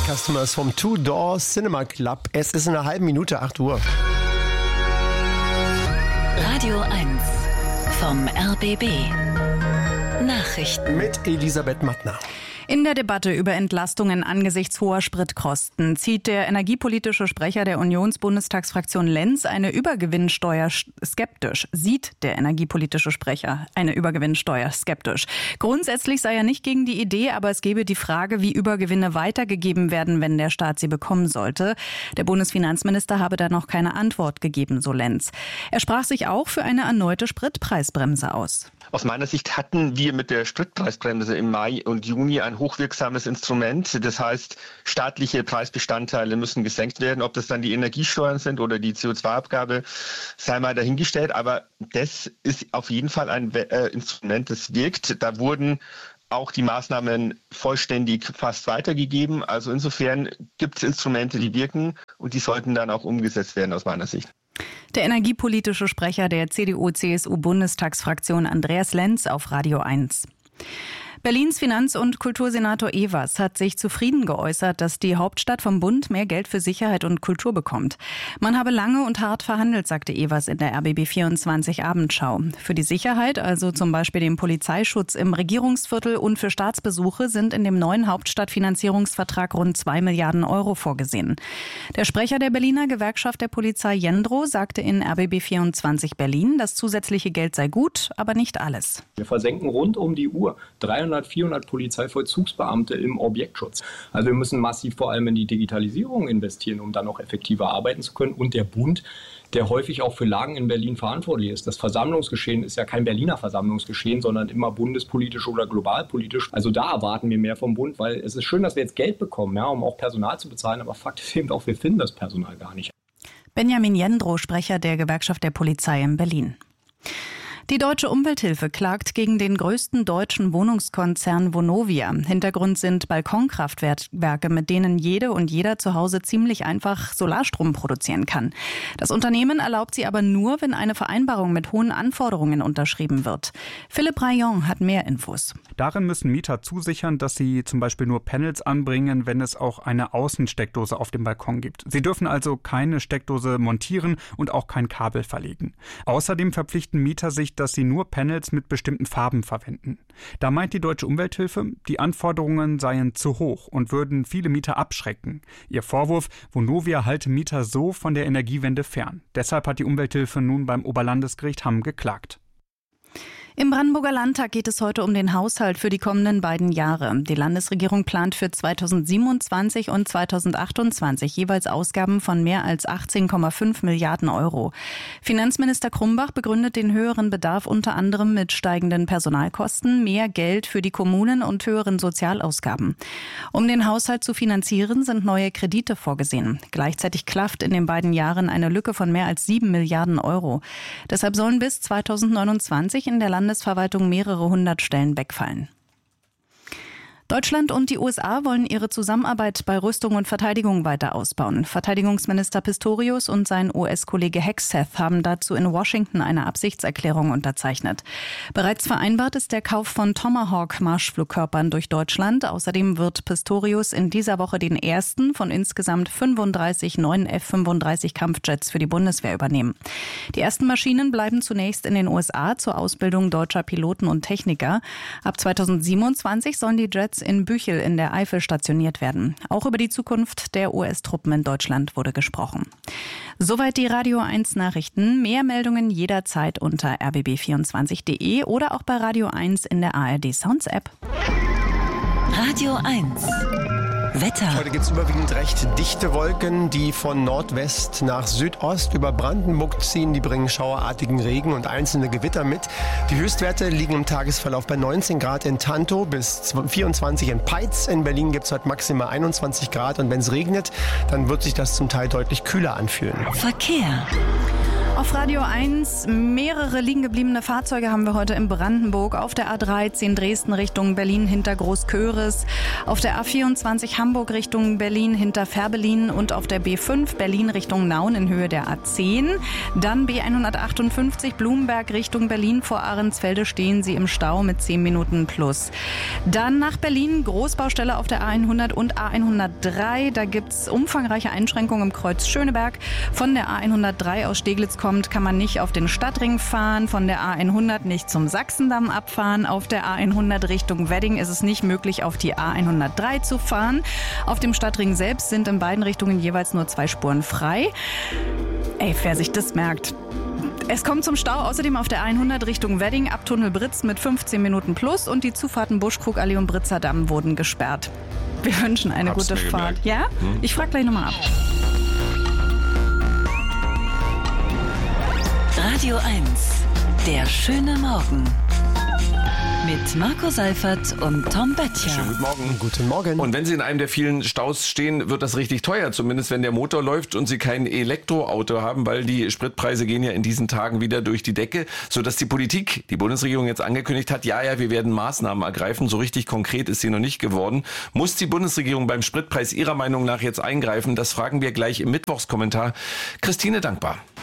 Customers vom Two Door Cinema Club. Es ist in einer halben Minute 8 Uhr. Radio 1 vom RBB. Nachrichten Mit Elisabeth Mattner. In der Debatte über Entlastungen angesichts hoher Spritkosten zieht der energiepolitische Sprecher der Unionsbundestagsfraktion Lenz eine Übergewinnsteuer skeptisch. Sieht der energiepolitische Sprecher eine Übergewinnsteuer skeptisch. Grundsätzlich sei er nicht gegen die Idee, aber es gebe die Frage, wie Übergewinne weitergegeben werden, wenn der Staat sie bekommen sollte. Der Bundesfinanzminister habe da noch keine Antwort gegeben, so Lenz. Er sprach sich auch für eine erneute Spritpreisbremse aus. Aus meiner Sicht hatten wir mit der Spritpreisbremse im Mai und Juni ein hochwirksames Instrument. Das heißt, staatliche Preisbestandteile müssen gesenkt werden. Ob das dann die Energiesteuern sind oder die CO2-Abgabe, sei mal dahingestellt. Aber das ist auf jeden Fall ein Instrument, das wirkt. Da wurden auch die Maßnahmen vollständig fast weitergegeben. Also insofern gibt es Instrumente, die wirken und die sollten dann auch umgesetzt werden aus meiner Sicht. Der energiepolitische Sprecher der CDU-CSU-Bundestagsfraktion Andreas Lenz auf Radio 1. Berlins Finanz- und Kultursenator Evers hat sich zufrieden geäußert, dass die Hauptstadt vom Bund mehr Geld für Sicherheit und Kultur bekommt. Man habe lange und hart verhandelt, sagte Evers in der RBB24 Abendschau. Für die Sicherheit, also zum Beispiel den Polizeischutz im Regierungsviertel und für Staatsbesuche, sind in dem neuen Hauptstadtfinanzierungsvertrag rund 2 Milliarden Euro vorgesehen. Der Sprecher der Berliner Gewerkschaft der Polizei Jendro sagte in RBB24 Berlin, das zusätzliche Geld sei gut, aber nicht alles. Wir versenken rund um die Uhr 400 Polizeivollzugsbeamte im Objektschutz. Also wir müssen massiv vor allem in die Digitalisierung investieren, um dann noch effektiver arbeiten zu können. Und der Bund, der häufig auch für Lagen in Berlin verantwortlich ist. Das Versammlungsgeschehen ist ja kein Berliner Versammlungsgeschehen, sondern immer bundespolitisch oder globalpolitisch. Also da erwarten wir mehr vom Bund, weil es ist schön, dass wir jetzt Geld bekommen, ja, um auch Personal zu bezahlen. Aber Fakt ist eben auch, wir finden das Personal gar nicht. Benjamin Jendro, Sprecher der Gewerkschaft der Polizei in Berlin. Die Deutsche Umwelthilfe klagt gegen den größten deutschen Wohnungskonzern Vonovia. Hintergrund sind Balkonkraftwerke, mit denen jede und jeder zu Hause ziemlich einfach Solarstrom produzieren kann. Das Unternehmen erlaubt sie aber nur, wenn eine Vereinbarung mit hohen Anforderungen unterschrieben wird. Philipp Rayon hat mehr Infos. Darin müssen Mieter zusichern, dass sie zum Beispiel nur Panels anbringen, wenn es auch eine Außensteckdose auf dem Balkon gibt. Sie dürfen also keine Steckdose montieren und auch kein Kabel verlegen. Außerdem verpflichten Mieter sich, dass sie nur Panels mit bestimmten Farben verwenden. Da meint die Deutsche Umwelthilfe, die Anforderungen seien zu hoch und würden viele Mieter abschrecken. Ihr Vorwurf, Vonovia halte Mieter so von der Energiewende fern. Deshalb hat die Umwelthilfe nun beim Oberlandesgericht Hamm geklagt. Im Brandenburger Landtag geht es heute um den Haushalt für die kommenden beiden Jahre. Die Landesregierung plant für 2027 und 2028 jeweils Ausgaben von mehr als 18,5 Milliarden Euro. Finanzminister Krumbach begründet den höheren Bedarf unter anderem mit steigenden Personalkosten, mehr Geld für die Kommunen und höheren Sozialausgaben. Um den Haushalt zu finanzieren, sind neue Kredite vorgesehen. Gleichzeitig klafft in den beiden Jahren eine Lücke von mehr als 7 Milliarden Euro. Deshalb sollen bis 2029 in der Landesverwaltung mehrere hundert Stellen wegfallen. Deutschland und die USA wollen ihre Zusammenarbeit bei Rüstung und Verteidigung weiter ausbauen. Verteidigungsminister Pistorius und sein US-Kollege Hegseth haben dazu in Washington eine Absichtserklärung unterzeichnet. Bereits vereinbart ist der Kauf von Tomahawk-Marschflugkörpern durch Deutschland. Außerdem wird Pistorius in dieser Woche den ersten von insgesamt 35 neuen F-35-Kampfjets für die Bundeswehr übernehmen. Die ersten Maschinen bleiben zunächst in den USA zur Ausbildung deutscher Piloten und Techniker. Ab 2027 sollen die Jets in Büchel in der Eifel stationiert werden. Auch über die Zukunft der US-Truppen in Deutschland wurde gesprochen. Soweit die Radio 1 Nachrichten. Mehr Meldungen jederzeit unter rbb24.de oder auch bei Radio 1 in der ARD Sounds App. Radio 1 Wetter. Heute gibt es überwiegend recht dichte Wolken, die von Nordwest nach Südost über Brandenburg ziehen. Die bringen schauerartigen Regen und einzelne Gewitter mit. Die Höchstwerte liegen im Tagesverlauf bei 19 Grad in Tantow bis 24 in Peitz. In Berlin gibt es heute maximal 21 Grad. Und wenn es regnet, dann wird sich das zum Teil deutlich kühler anfühlen. Verkehr. Auf Radio 1 mehrere liegen gebliebene Fahrzeuge haben wir heute in Brandenburg. Auf der A13 Dresden Richtung Berlin hinter Großköris, auf der A24 Hamburg Richtung Berlin hinter Färbelin und auf der B5 Berlin Richtung Nauen in Höhe der A10. Dann B158 Blumberg Richtung Berlin vor Ahrensfelde stehen Sie im Stau mit 10 Minuten plus. Dann nach Berlin Großbaustelle auf der A100 und A103. Da gibt's umfangreiche Einschränkungen im Kreuz Schöneberg. Von der A103 aus Steglitz kommt, kann man nicht auf den Stadtring fahren, von der A100 nicht zum Sachsendamm abfahren. Auf der A100 Richtung Wedding ist es nicht möglich, auf die A103 zu fahren. Auf dem Stadtring selbst sind in beiden Richtungen jeweils nur 2 Spuren frei. Wer sich das merkt. Es kommt zum Stau außerdem auf der A100 Richtung Wedding ab Tunnel Britz mit 15 Minuten plus und die Zufahrten Buschkrugallee und Britzer Damm wurden gesperrt. Wir wünschen eine gute Fahrt. Ja? Ich frage gleich nochmal ab. Radio 1, der schöne Morgen. Mit Marco Seifert und Tom Böttcher. Schönen guten Morgen. Guten Morgen. Und wenn Sie in einem der vielen Staus stehen, wird das richtig teuer. Zumindest wenn der Motor läuft und Sie kein Elektroauto haben, weil die Spritpreise gehen ja in diesen Tagen wieder durch die Decke, sodass die Politik, die Bundesregierung jetzt angekündigt hat, ja, wir werden Maßnahmen ergreifen. So richtig konkret ist sie noch nicht geworden. Muss die Bundesregierung beim Spritpreis Ihrer Meinung nach jetzt eingreifen? Das fragen wir gleich im Mittwochskommentar. Christine Dankbar.